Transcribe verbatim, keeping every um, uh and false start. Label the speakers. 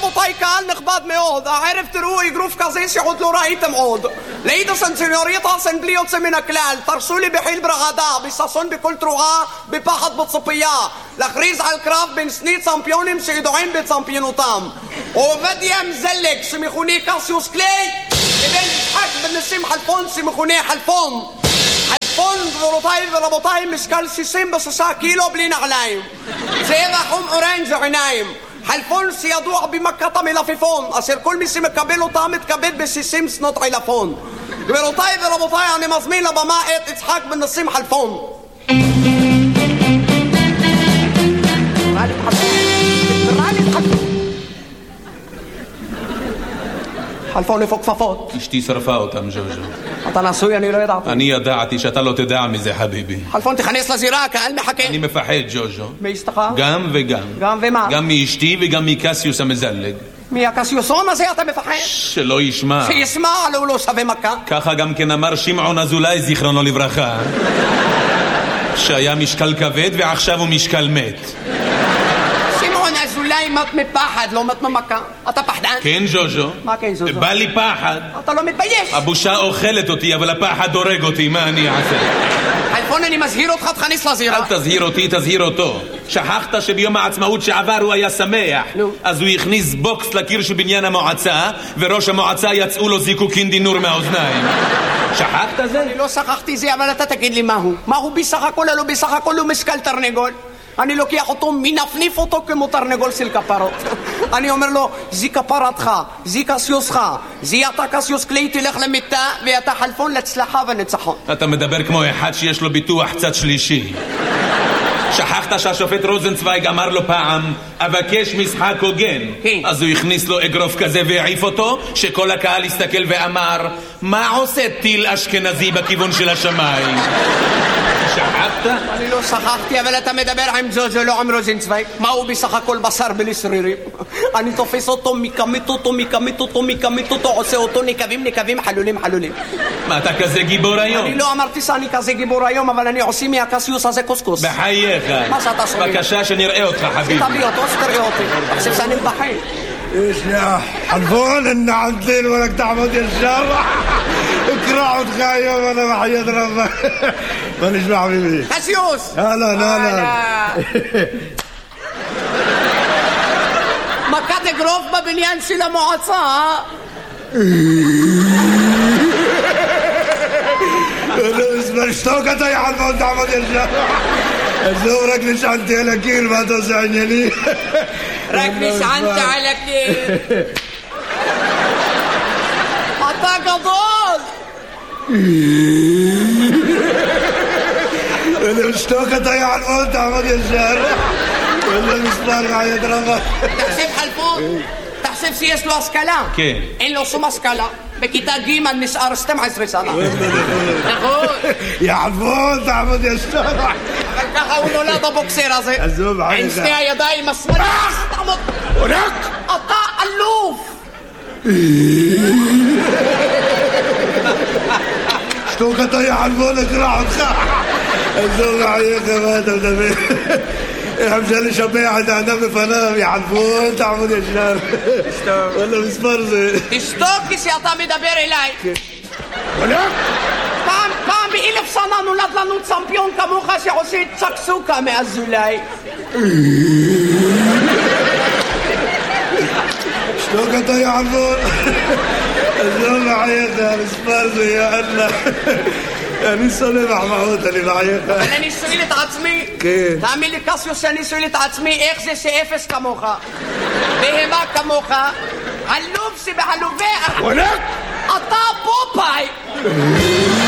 Speaker 1: רבותיי, קהל נכבד מאוד, הערב תראו אגרוף כזה שעוד לא ראיתם עוד. לאידוס סניוריטה בלי יוצא מן הכלל, תרשו לי בחיל ברעדה, בששון בכל תרועה, בפחד בציפייה, להכריז על קרב בין שני צמפיונים שידועים בצמפיונותם. עובדיה מזלג שמכונה קסיוס קליי לבין יצחק בן ניסים חלפון שמכונה חלפון. חלפון גבירותיי ורבותיי משקל שישים ושישה קילו בלי נעליים, צבע חום אורנג' עיניים. חלפון שידוע במכת המלפפון, אשר כל מי שמקבל אותה מתכבד ב-שישים שנות עילפון. גבירותיי ורבותיי, אני מזמין לבמה את יצחק בן ניסים חלפון. חלפון איפה כפפות?
Speaker 2: אשתי שרפה אותם, ז'וז'ו.
Speaker 1: אתה נשוי? אני לא ידעתי.
Speaker 2: אני ידעתי שאתה לא תדע מזה, חביבי.
Speaker 1: חלפון, תכנס לזירה, הקהל מחכה.
Speaker 2: אני מפחד, ז'וז'ו.
Speaker 1: מאשתך?
Speaker 2: גם וגם.
Speaker 1: גם ומה?
Speaker 2: גם מאשתי וגם מקסיוס המזלג.
Speaker 1: מהקסיוסון הזה אתה מפחד?
Speaker 2: שלא ישמע.
Speaker 1: שישמע, לא לא שווה מכה.
Speaker 2: ככה גם כן אמר שמעון אזולאי זיכרונו לברכה, שהיה משקל כבד ועכשיו הוא משקל מת.
Speaker 1: אולי מת מפחד, לא מת ממכה. אתה פחדן?
Speaker 2: כן, ז'וז'ו.
Speaker 1: מה כן, ז'וז'ו?
Speaker 2: בא לי פחד.
Speaker 1: אתה לא מתבייש.
Speaker 2: הבושה אוכלת אותי, אבל הפחד הורג אותי, מה אני אעשה?
Speaker 1: חלפון, אני מזהיר אותך, תכניס לזירה.
Speaker 2: אל תזהיר אותי, תזהיר אותו. שכחת שביום העצמאות שעבר הוא היה שמח.
Speaker 1: נו.
Speaker 2: אז הוא הכניס בוקס לקיר של בניין המועצה, וראש המועצה יצאו לו זיקוקין דינור מהאוזניים. שכחת זה?
Speaker 1: אני לא שכחתי זה, אבל אתה תגיד לי מהו. מהו בסך הכל, לא בסך הכל הוא משקל תרנגול. אני לוקח אותו, מנפניף אותו כמו תרנגול של כפרות. אני אומר לו, זי כפרתך, זי קסיוסך, זי אתה קסיוס קליי, תלך למיטה, ואתה חלפון להצלחה וניצחון.
Speaker 2: אתה מדבר כמו אחד שיש לו ביטוח צד שלישי. שכחת שהשופט רוזנצוויג אמר לו פעם, אבקש משחק הוגן. אז הוא הכניס לו אגרוף כזה והעיף אותו, שכל הקהל הסתכל ואמר, מה עושה טיל אשכנזי בכיוון של השמיים? שכחת?
Speaker 1: אני לא שכחתי, אבל אתה מדבר עם ז'וז'ו, לא עם רוזנצוויג. מה הוא בסך הכל בשר בלי שרירים? אני תופס אותו, מקמית אותו, מקמית אותו, מקמית אותו, עושה אותו נקבים, נקבים, חלולים, חלולים.
Speaker 2: מה, אתה כזה גיבור היום?
Speaker 1: אני לא אמרתי שאני כזה גיבור היום, אבל אני עושה מהקסיוס הזה קוסקוס.
Speaker 2: בחייך.
Speaker 1: מה שאתה שומע?
Speaker 2: בבקשה שנראה אותך, חביבי.
Speaker 1: תביא אותו, שתראה אותי. חושב שאני מבחין.
Speaker 3: ايش يا حلفون ان عدلين ولك تعمد الشر اكرع وتخايم وانا بحيد ربك ما نسمع حبيبي
Speaker 1: قسيوس.
Speaker 3: هلا هلا
Speaker 1: מכת אגרוף בבניין של המועצה.
Speaker 3: اسمع اشتوكت يا حلفون تعمد الشر زورك نشعنتي على كيل ما توسعني لي
Speaker 1: רק נשענת על הקיר. אתה גדול.
Speaker 3: انا اشتوكت يا حلفون تعمد الشر ولا مسمار عيد ربك.
Speaker 1: תחשב חלפון, תחשב שיש לו השכלה.
Speaker 2: כן.
Speaker 1: אין לו שום השכלה. בכיתה ג' נשאר שתים עשרה שנה. נכון.
Speaker 3: يا حلفون تعمد الشر
Speaker 1: אבל ככה הוא נולד הבוקסר הזה.
Speaker 3: עזוב, עייך.
Speaker 1: עם שני הידיים השמאליים. תעמוד. אתה אלוף.
Speaker 3: اشتوكت يا حلفون اقرع وتخاع عزوز عليك ما تدبر حمشان شبيعة عنا بفنام يا حلفون تعمد الشر ولا مسفرزة
Speaker 1: תשתוק כשאתה מדבר אליי.
Speaker 3: ولك
Speaker 1: פעם, פעם באלף שנה נולד לנו צמפיון כמוך שעושה צקסוקה מאזולאי.
Speaker 3: اشتوكت يا حلفون عزوز عليك يا مسفرزة يا الله אני שונא מחמאות, אני בעייך.
Speaker 1: אבל אני שואל את עצמי, תאמין לי קסיוס שאני שואל את עצמי, איך זה שאפס כמוך, בהמה כמוך, עלוב שבעלובי, אתה פופאי.